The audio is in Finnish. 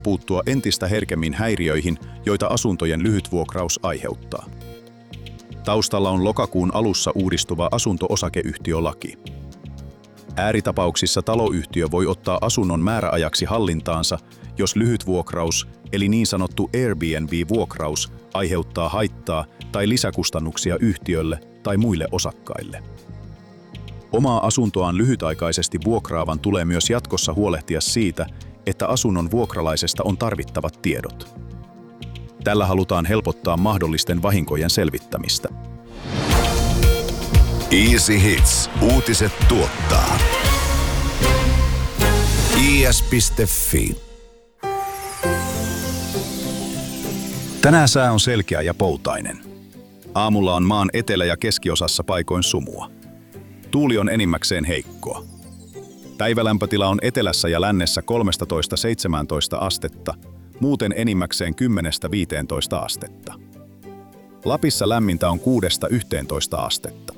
puuttua entistä herkemmin häiriöihin, joita asuntojen lyhytvuokraus aiheuttaa. Taustalla on lokakuun alussa uudistuva asunto-osakeyhtiölaki. Ääritapauksissa taloyhtiö voi ottaa asunnon määräajaksi hallintaansa, jos lyhytvuokraus, eli niin sanottu Airbnb-vuokraus, aiheuttaa haittaa tai lisäkustannuksia yhtiölle tai muille osakkaille. Omaa asuntoaan lyhytaikaisesti vuokraavan tulee myös jatkossa huolehtia siitä, että asunnon vuokralaisesta on tarvittavat tiedot. Tällä halutaan helpottaa mahdollisten vahinkojen selvittämistä. Easy Hits. Uutiset tuottaa. is.fi. Tänään sää on selkeä ja poutainen. Aamulla on maan etelä- ja keskiosassa paikoin sumua. Tuuli on enimmäkseen heikkoa. Päivälämpötila on etelässä ja lännessä 13–17 astetta, muuten enimmäkseen 10–15 astetta. Lapissa lämmintä on 6–11 astetta.